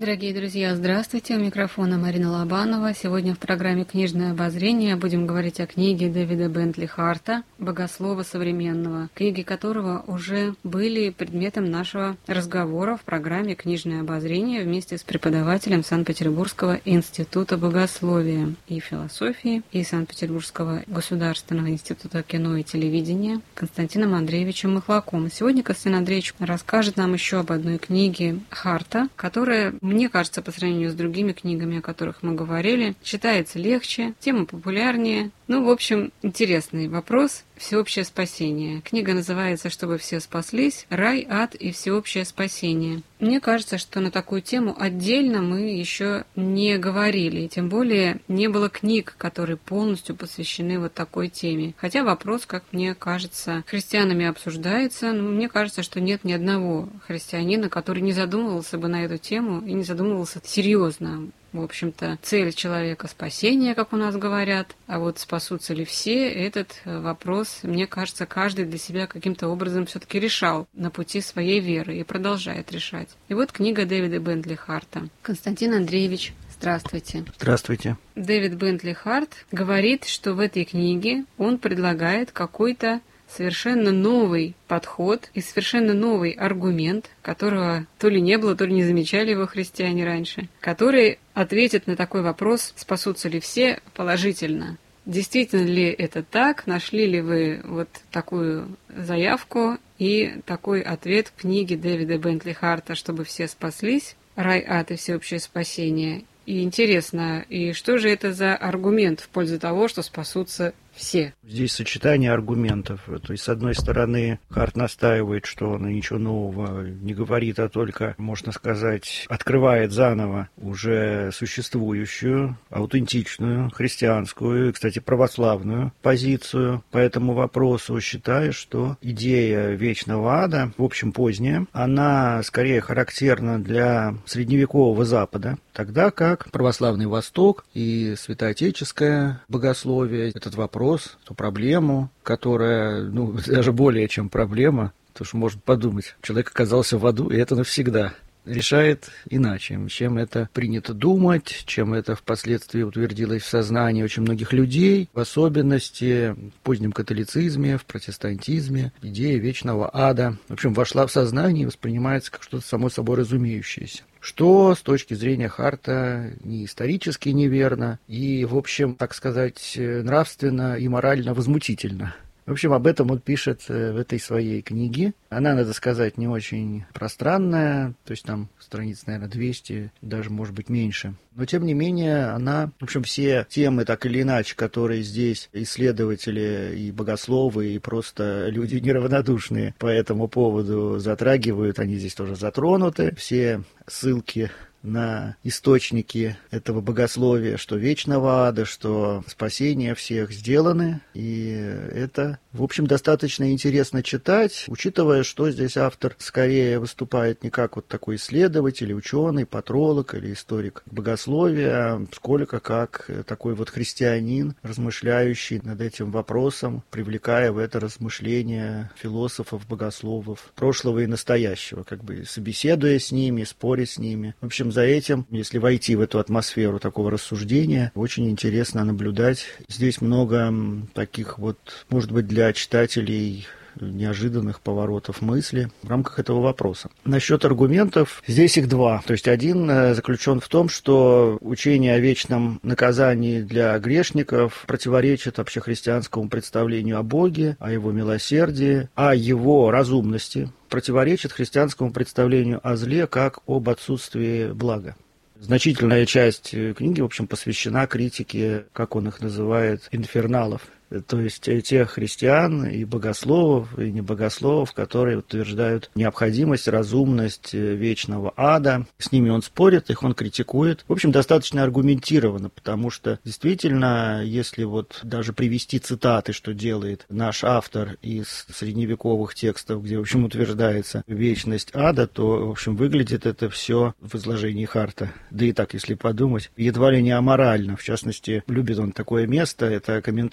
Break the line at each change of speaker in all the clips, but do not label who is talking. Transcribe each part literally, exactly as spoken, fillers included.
Дорогие друзья, здравствуйте. У микрофона Марина Лобанова. Сегодня в программе «Книжное обозрение» будем говорить о книге Дэвида Бентли Харта «Богослова современного», книги которого уже были предметом нашего разговора в программе «Книжное обозрение» вместе с преподавателем Санкт-Петербургского института богословия и философии и Санкт-Петербургского государственного института кино и телевидения Константином Андреевичем Махлаком. Сегодня Константин Андреевич расскажет нам еще об одной книге Харта, которая, мне кажется, по сравнению с другими книгами, о которых мы говорили, читается легче, тема популярнее. Ну, в общем, интересный вопрос. Всеобщее спасение. Книга называется «Чтобы все спаслись. Рай, ад и всеобщее спасение». Мне кажется, что на такую тему отдельно мы еще не говорили, тем более не было книг, которые полностью посвящены вот такой теме. Хотя вопрос, как мне кажется, христианами обсуждается, но мне кажется, что нет ни одного христианина, который не задумывался бы на эту тему и не задумывался серьезно. В общем-то, цель человека — спасение, как у нас говорят, а вот спасутся ли все, этот вопрос, мне кажется, каждый для себя каким-то образом все-таки решал на пути своей веры и продолжает решать. И вот книга Дэвида Бентли Харта. Константин Андреевич, здравствуйте.
Здравствуйте.
Дэвид Бентли Харт говорит, что в этой книге он предлагает какой-то совершенно новый подход и совершенно новый аргумент, которого то ли не было, то ли не замечали его христиане раньше, который ответит на такой вопрос, спасутся ли все, положительно. Действительно ли это так? Нашли ли вы вот такую заявку и такой ответ в книге Дэвида Бентли Харта «Чтобы все спаслись. Рай, ад и всеобщее спасение». И интересно, и что же это за аргумент в пользу того, что спасутся все?
Здесь сочетание аргументов. То есть, с одной стороны, Харт настаивает, что он ничего нового не говорит, а только, можно сказать, открывает заново уже существующую, аутентичную, христианскую и, кстати, православную позицию по этому вопросу, считая, что идея вечного ада, в общем, поздняя, она скорее характерна для средневекового Запада, тогда как православный Восток и святоотеческое богословие этот вопрос, эту проблему, которая, ну, даже более чем проблема, потому что можно подумать, человек оказался в аду, и это навсегда, решает иначе, чем это принято думать, чем это впоследствии утвердилось в сознании очень многих людей, в особенности в позднем католицизме, в протестантизме, идея вечного ада, в общем, вошла в сознание и воспринимается как что-то само собой разумеющееся. Что с точки зрения Харта не исторически неверно и, в общем, так сказать, нравственно и морально возмутительно. В общем, об этом он пишет в этой своей книге. Она, надо сказать, не очень пространная, то есть там страниц, наверное, двести, даже, может быть, меньше. Но, тем не менее, она, в общем, все темы, так или иначе, которые здесь исследователи и богословы, и просто люди неравнодушные по этому поводу затрагивают, они здесь тоже затронуты. Все ссылки на источники этого богословия, что вечного ада, что спасение всех сделаны. И это, в общем, достаточно интересно читать, учитывая, что здесь автор скорее выступает не как вот такой исследователь, ученый, патролог или историк богословия, сколько как такой вот христианин, размышляющий над этим вопросом, привлекая в это размышление философов, богословов прошлого и настоящего, как бы собеседуя с ними, споря с ними. В общем, за этим, если войти в эту атмосферу такого рассуждения, очень интересно наблюдать. Здесь много таких вот, может быть, для читателей неожиданных поворотов мысли в рамках этого вопроса. Насчет аргументов, здесь их два. То есть один заключен в том, что учение о вечном наказании для грешников противоречит общехристианскому представлению о Боге, о его милосердии, о его разумности, противоречит христианскому представлению о зле как об отсутствии блага. Значительная часть книги, в общем, посвящена критике, как он их называет, инферналов. То есть тех христиан и богословов, и небогословов, которые утверждают необходимость, разумность вечного ада. С ними он спорит, их он критикует. В общем, достаточно аргументированно, потому что действительно, если вот даже привести цитаты, что делает наш автор из средневековых текстов, где, в общем, утверждается вечность ада, то, в общем, выглядит это все в изложении Харта. Да и так, если подумать, едва ли не аморально. В частности, любит он такое место, это комментарии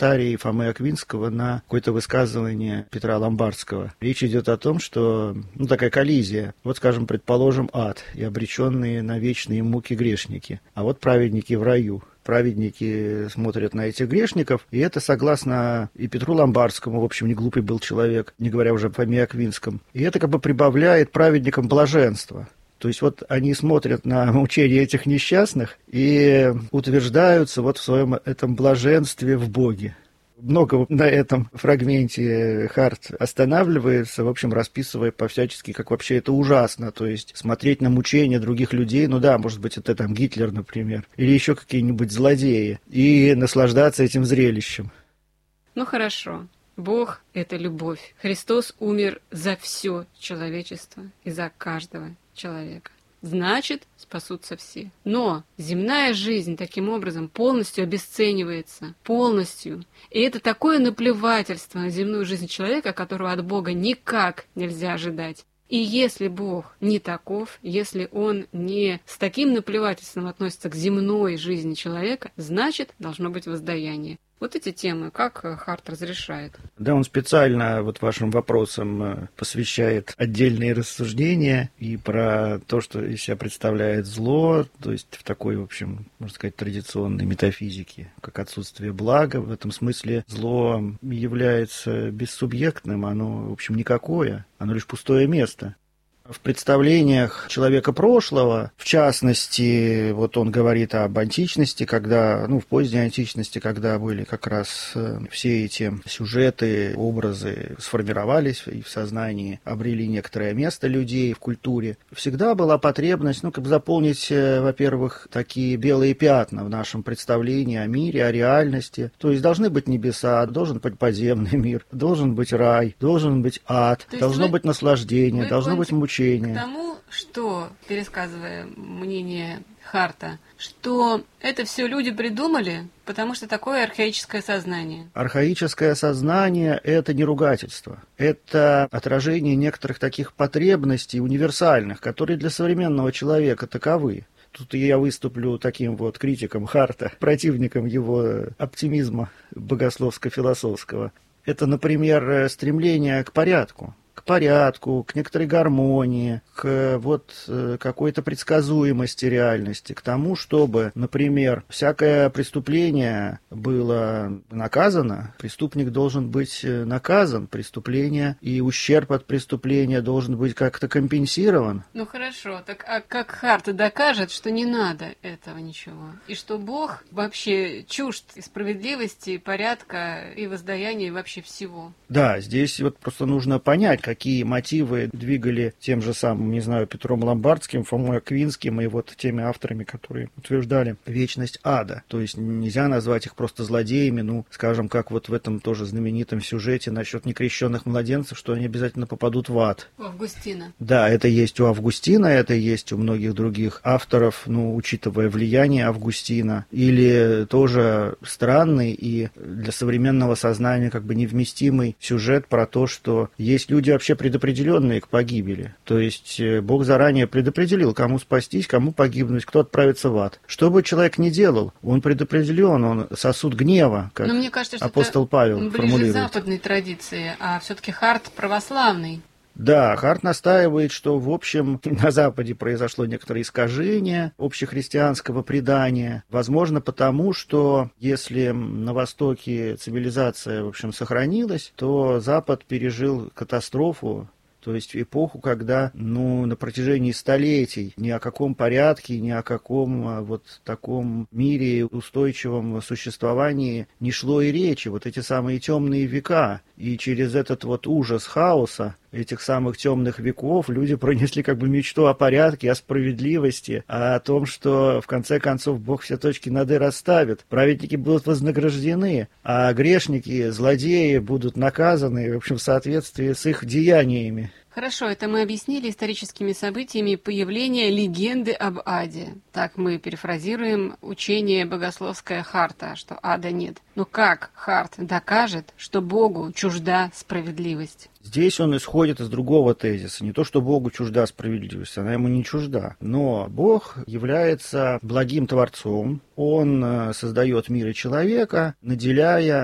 Фомы Аквинского на какое-то высказывание Петра Ломбардского. Речь идет о том, что, ну, такая коллизия. Вот, скажем, предположим, ад и обреченные на вечные муки грешники, а вот праведники в раю. Праведники смотрят на этих грешников, и это согласно и Петру Ломбардскому, в общем, не глупый был человек, не говоря уже о Фоме Аквинском, и это как бы прибавляет праведникам блаженство. То есть вот они смотрят на мучения этих несчастных и утверждаются вот в своем этом блаженстве в Боге. Много на этом фрагменте Харт останавливается, в общем, расписывая по-всячески, как вообще это ужасно. То есть смотреть на мучения других людей, ну да, может быть, это там Гитлер, например, или еще какие-нибудь злодеи, и наслаждаться этим зрелищем.
Ну хорошо. Бог — это любовь. Христос умер за все человечество и за каждого человека. Значит, спасутся все. Но земная жизнь таким образом полностью обесценивается. Полностью. И это такое наплевательство на земную жизнь человека, которого от Бога никак нельзя ожидать. И если Бог не таков, если Он не с таким наплевательством относится к земной жизни человека, значит, должно быть воздаяние. Вот эти темы, как Харт разрешает?
Да, он специально вот вашим вопросам посвящает отдельные рассуждения и про то, что из себя представляет зло, то есть в такой, в общем, можно сказать, традиционной метафизике, как отсутствие блага. В этом смысле зло является бессубъектным, оно, в общем, никакое, оно лишь пустое место. В представлениях человека прошлого, в частности, вот он говорит об античности, когда, ну, в поздней античности, когда были как раз все эти сюжеты, образы сформировались и в сознании обрели некоторое место людей в культуре, всегда была потребность, ну, как бы заполнить, во-первых, такие белые пятна в нашем представлении о мире, о реальности. То есть должны быть небеса, должен быть подземный мир, должен быть рай, должен быть ад, должно
вы,
быть наслаждение, должно быть мучение.
К тому, что, пересказывая мнение Харта, что это все люди придумали, потому что такое архаическое сознание.
Архаическое сознание – это не ругательство. Это отражение некоторых таких потребностей универсальных, которые для современного человека таковы. Тут я выступлю таким вот критиком Харта, противником его оптимизма богословско-философского. Это, например, стремление к порядку. К порядку, к некоторой гармонии, к вот какой-то предсказуемости реальности, к тому, чтобы, например, всякое преступление было наказано, преступник должен быть наказан, преступление и ущерб от преступления должен быть как-то компенсирован.
Ну хорошо, так а как Харт докажет, что не надо этого ничего, и что Бог вообще чужд и справедливости, и порядка, и воздаяния, и вообще всего?
Да, здесь вот просто нужно понять, какие мотивы двигали тем же самым, не знаю, Петром Ломбардским, Фомой Аквинским и вот теми авторами, которые утверждали вечность ада. То есть нельзя назвать их просто злодеями, ну, скажем, как вот в этом тоже знаменитом сюжете насчет некрещенных младенцев, что они обязательно попадут в ад.
У Августина.
Да, это есть у Августина, это есть у многих других авторов, ну, учитывая влияние Августина. Или тоже странный и для современного сознания как бы невместимый сюжет про то, что есть люди вообще предопределенные к погибели. То есть Бог заранее предопределил, кому спастись, кому погибнуть, кто отправится в ад. Что бы человек ни делал, он предопределен, он сосуд гнева, как мне кажется, что апостол Павел формулирует.
Ближе западной традиции, а все-таки Харт православный.
Да, Харт настаивает, что, в общем, на Западе произошло некоторое искажение общехристианского предания. Возможно, потому что если на Востоке цивилизация, в общем, сохранилась, то Запад пережил катастрофу, то есть эпоху, когда, ну, на протяжении столетий ни о каком порядке, ни о каком вот таком мире, устойчивом существовании не шло и речи. Вот эти самые темные века. И через этот вот ужас хаоса, этих самых темных веков, люди пронесли как бы мечту о порядке, о справедливости, о том, что в конце концов Бог все точки над «и» расставит. Праведники будут вознаграждены, а грешники, злодеи будут наказаны, в общем, в соответствии с их деяниями.
Хорошо, это мы объяснили историческими событиями появления легенды об аде. Так мы перефразируем учение богословское Харта, что ада нет. Но как Харт докажет, что Богу чужда справедливость?
Здесь он исходит из другого тезиса. Не то, что Богу чужда справедливость, она ему не чужда. Но Бог является благим Творцом. Он создает мир и человека, наделяя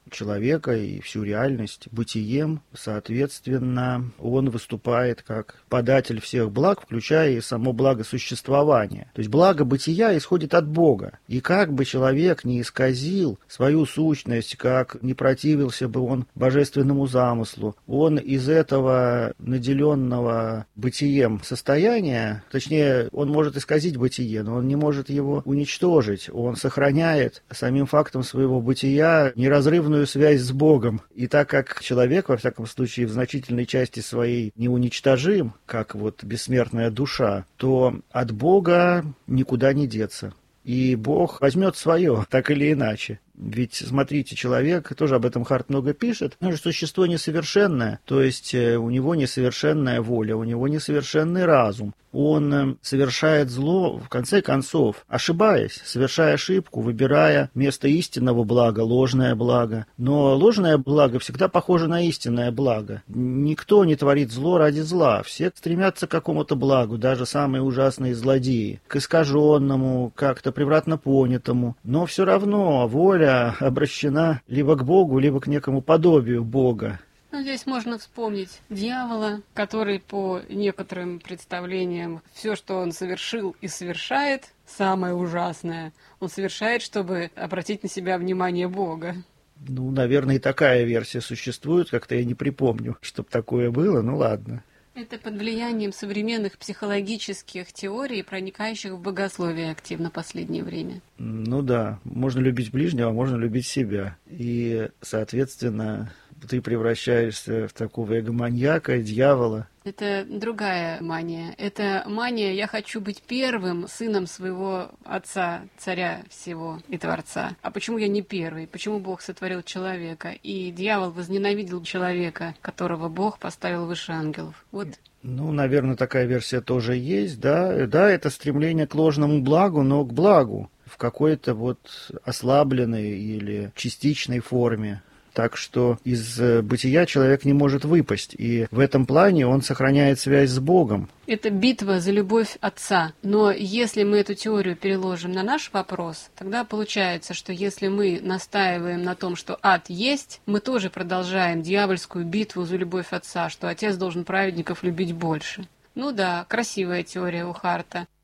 человека и всю реальность бытием. Соответственно, он выступает как податель всех благ, включая и само благо существования. То есть благо бытия исходит от Бога. И как бы человек не исказил свою сущность, как не противился бы он божественному замыслу, он из этого наделенного бытием состояния, точнее, он может исказить бытие, но он не может его уничтожить. Он сохраняет самим фактом своего бытия неразрывную связь с Богом. И так как человек, во всяком случае, в значительной части своей неуничтожим, как вот бессмертная душа, то от Бога никуда не деться. И Бог возьмет свое, так или иначе. Ведь, смотрите, человек, тоже об этом Харт много пишет, он же существо несовершенное, то есть у него несовершенная воля, у него несовершенный разум. Он совершает зло, в конце концов, ошибаясь, совершая ошибку, выбирая вместо истинного блага ложное благо. Но ложное благо всегда похоже на истинное благо. Никто не творит зло ради зла, все стремятся к какому-то благу, даже самые ужасные злодеи, к искаженному, как-то превратно понятому. Но все равно воля обращена либо к Богу, либо к некому подобию Бога.
Ну, здесь можно вспомнить дьявола, который по некоторым представлениям все, что он совершил и совершает, самое ужасное, он совершает, чтобы обратить на себя внимание Бога.
Ну, наверное, и такая версия существует, как-то я не припомню, чтобы такое было, ну ладно.
Это под влиянием современных психологических теорий, проникающих в богословие активно в последнее время.
Ну да, можно любить ближнего, можно любить себя. И, соответственно, ты превращаешься в такого эгоманьяка, дьявола.
Это другая мания. Это мания «я хочу быть первым сыном своего отца, царя всего и Творца». А почему я не первый? Почему Бог сотворил человека? И дьявол возненавидел человека, которого Бог поставил выше ангелов. Вот.
Ну, наверное, такая версия тоже есть, да. Да, это стремление к ложному благу, но к благу в какой-то вот ослабленной или частичной форме. Так что из бытия человек не может выпасть, и в этом плане он сохраняет связь с Богом.
Это битва за любовь Отца. Но если мы эту теорию переложим на наш вопрос, тогда получается, что если мы настаиваем на том, что ад есть, мы тоже продолжаем дьявольскую битву за любовь Отца, что Отец должен праведников любить больше. Ну да, красивая теория у Харта.